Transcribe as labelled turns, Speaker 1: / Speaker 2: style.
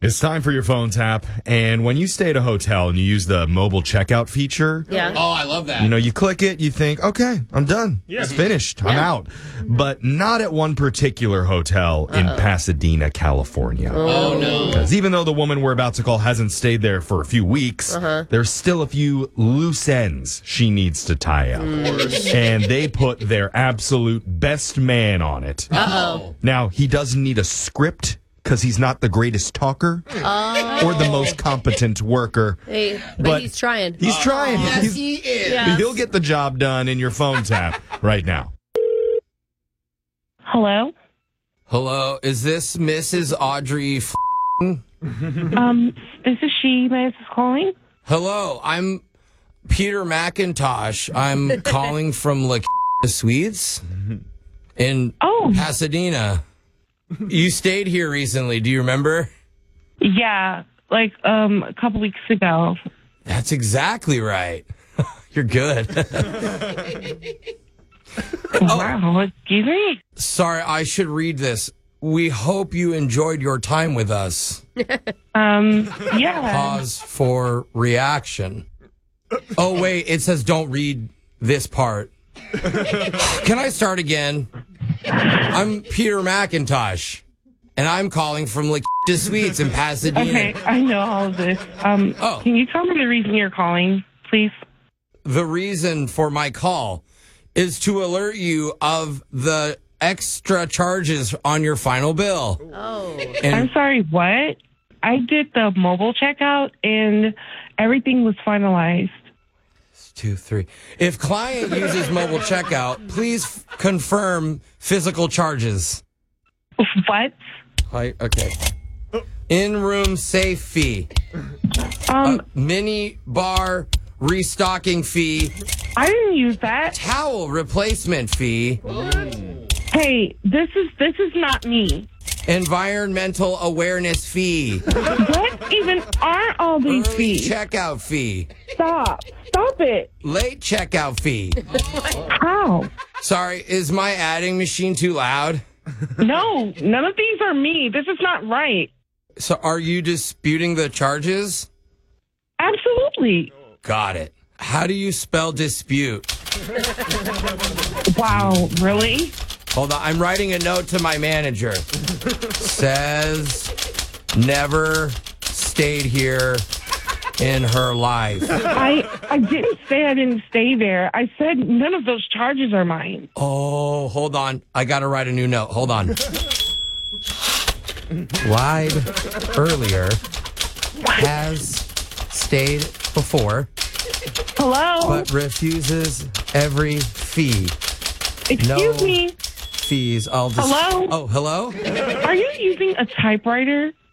Speaker 1: It's time for your phone tap. And when you stay at a hotel and you use the mobile checkout feature,
Speaker 2: Oh, I love that.
Speaker 1: you click it, you think, okay, I'm done. It's finished. I'm out. But not at one particular hotel in Pasadena, California.
Speaker 2: Oh, no.
Speaker 1: Because even though the woman we're about to call hasn't stayed there for a few weeks, there's still a few loose ends she needs to tie up. And they put their absolute best man on it. Now, he doesn't need a script because he's not the greatest talker or the most competent worker.
Speaker 3: Hey, but he's trying.
Speaker 1: He's trying.
Speaker 2: Yes, he is.
Speaker 3: Yeah.
Speaker 1: He'll get the job done in your phone tap right now.
Speaker 4: Hello?
Speaker 5: Hello, is this Mrs. Audrey?
Speaker 4: This is she. May I ask who's calling?
Speaker 5: Hello, I'm Peter McIntosh. I'm calling from La Suites in Pasadena. You stayed here recently. Do you remember?
Speaker 4: Yeah, like a couple weeks ago.
Speaker 5: That's exactly right. You're good.
Speaker 4: Wow, excuse me?
Speaker 5: Sorry, I should read this. We hope you enjoyed your time with us.
Speaker 4: Yeah.
Speaker 5: Pause for reaction. Oh, wait, it says don't read this part. Can I start again? I'm Peter McIntosh, and I'm calling from La Suites in Pasadena.
Speaker 4: Okay, I know all of this. Can you tell me the reason you're calling, please?
Speaker 5: The reason for my call is to alert you of the extra charges on your final bill. And
Speaker 4: I'm sorry, what? I did the mobile checkout and everything was finalized.
Speaker 5: 2, 3. If client uses mobile checkout, please confirm physical charges.
Speaker 4: What?
Speaker 5: Okay. In-room safe fee. Mini bar restocking fee.
Speaker 4: I didn't use that.
Speaker 5: Towel replacement fee.
Speaker 4: Hey, this is not me.
Speaker 5: Environmental awareness fee.
Speaker 4: What even are all these
Speaker 5: Early
Speaker 4: fees?
Speaker 5: checkout fee.
Speaker 4: Stop it.
Speaker 5: Late checkout fee.
Speaker 4: How?
Speaker 5: Sorry, is my adding machine too loud?
Speaker 4: No, none of these are me. This is not right.
Speaker 5: So are you disputing the charges?
Speaker 4: Absolutely.
Speaker 5: Got it. How do you spell dispute?
Speaker 4: Wow, really?
Speaker 5: Hold on, I'm writing a note to my manager. Says never stayed here in her life.
Speaker 4: I didn't say I didn't stay there. I said none of those charges are mine.
Speaker 5: Oh, hold on. I got to write a new note. Hold on. Lied earlier. Has stayed before.
Speaker 4: Hello?
Speaker 5: But refuses every fee.
Speaker 4: Excuse me?
Speaker 5: Fees. I'll just.
Speaker 4: Hello?
Speaker 5: Oh, hello?
Speaker 4: Are you using a typewriter?